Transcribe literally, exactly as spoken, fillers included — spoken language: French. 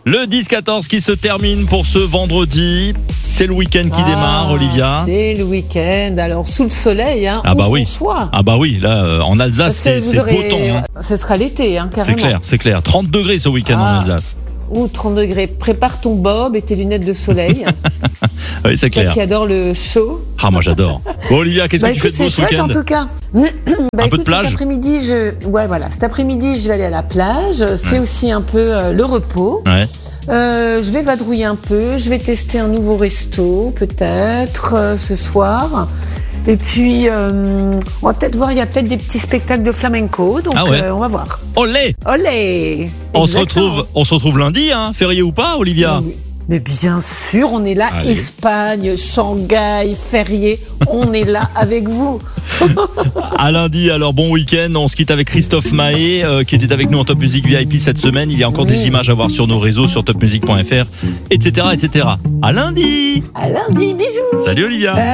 Le dix quatorze qui se termine pour ce vendredi. C'est le week-end qui Ah, démarre, Olivia. C'est le week-end, alors sous le soleil, hein, Ah bah où oui. qu'on soit. Ah bah oui, là euh, en Alsace, Parce que c'est, vous c'est aurez- beau temps. Hein. Ce sera l'été, hein, carrément. C'est clair, c'est clair. trente degrés ce week-end Ah. en Alsace. Ou trente degrés. Prépare ton bob et tes lunettes de soleil. Oui, c'est Toi clair. qui adore le chaud. Ah, moi j'adore. Bon, Olivia, qu'est-ce Bah, que tu fais écoute, de beau c'est ce chouette week-end? en tout cas. Bah, Un peu de écoute, plage. Cet après-midi, je... ouais, voilà. Cet après-midi, je vais aller à la plage. C'est Ouais. aussi un peu euh, le repos. Ouais. Euh, je vais vadrouiller un peu. Je vais tester un nouveau resto, peut-être, euh, ce soir. Et puis, euh, on va peut-être voir, il y a peut-être des petits spectacles de flamenco. Donc, Ah ouais. euh, on va voir. Olé! Olé! On se Exactement. retrouve, on se retrouve lundi, hein, férié ou pas, Olivia? Oui. Mais bien sûr, on est là, Allez. Espagne, Shanghai, férié, on est là avec vous. À lundi, alors bon week-end. On se quitte avec Christophe Mahé euh, qui était avec nous en Top Music V I P cette semaine. Il y a encore Oui. des images à voir sur nos réseaux, sur top music point f r, et cetera, et cetera. À lundi. À lundi, bisous. Salut Olivia.